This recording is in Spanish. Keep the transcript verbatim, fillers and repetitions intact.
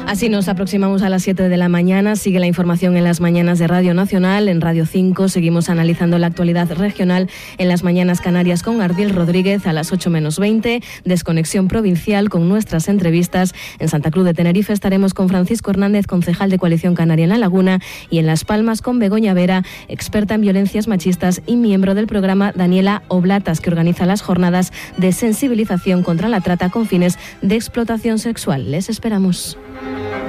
Así nos aproximamos a las siete de la mañana. Sigue la información en las mañanas de Radio Nacional. En Radio cinco seguimos analizando la actualidad regional en las mañanas canarias con Ardil Rodríguez a las ocho menos veinte. Desconexión provincial con nuestras entrevistas. En Santa Cruz de Tenerife estaremos con Francisco Hernández, concejal de Coalición Canaria en La Laguna, y en Las Palmas con Begoña Vera, experta en violencias machistas y miembro del programa Daniela Oblatas, que organiza las jornadas de sensibilización contra la trata con fines de explotación sexual. Les esperamos.